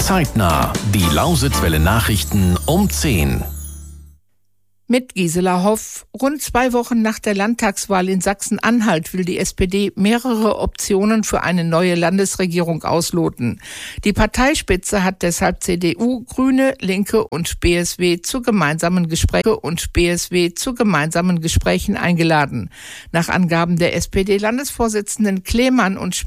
Zeitnah. Die Lausitzwelle Nachrichten um 10. Mit Gisela Hoff. Rund 2 Wochen nach der Landtagswahl in Sachsen-Anhalt will die SPD mehrere Optionen für eine neue Landesregierung ausloten. Die Parteispitze hat deshalb CDU, Grüne, Linke und BSW zu gemeinsamen Gesprächen eingeladen. Nach Angaben der SPD-Landesvorsitzenden Klemann und